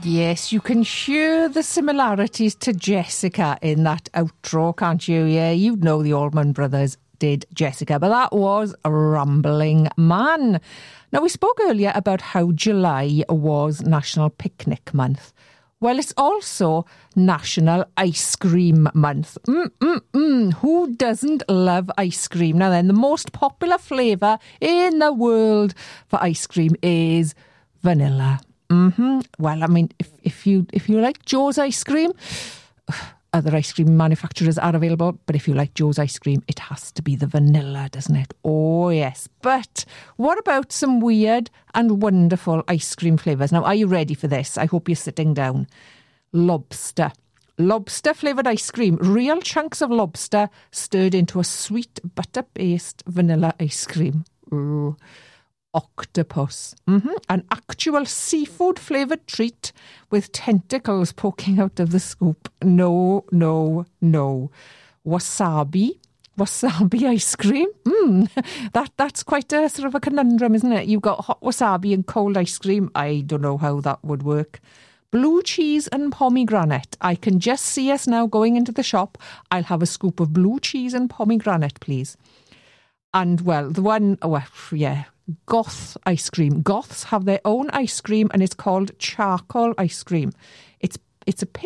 Yes, you can hear the similarities to Jessica in that outro, can't you? Yeah, you know the Allman Brothers did Jessica, but that was Rambling Man. Now, we spoke earlier about how July was National Picnic Month. Well, it's also National Ice Cream Month. Who doesn't love ice cream? Now then, the most popular flavour in the world for ice cream is vanilla. Well, I mean, if you like Joe's ice cream, other ice cream manufacturers are available, but if you like Joe's ice cream, it has to be the vanilla, doesn't it? Oh, yes. But what about some weird and wonderful ice cream flavours? Now, are you ready for this? I hope you're sitting down. Lobster. Lobster flavoured ice cream. Real chunks of lobster stirred into a sweet butter-based vanilla ice cream. Ooh. Octopus. An actual seafood flavoured treat with tentacles poking out of the scoop. No. Wasabi. Wasabi ice cream. That's quite a sort of a conundrum, isn't it? You've got hot wasabi and cold ice cream. I don't know how that would work. Blue cheese and pomegranate. I can just see us now going into the shop. I'll have a scoop of blue cheese and pomegranate, please. And, well, the one, Goth ice cream. Goths have their own ice cream and it's called charcoal ice cream. It's a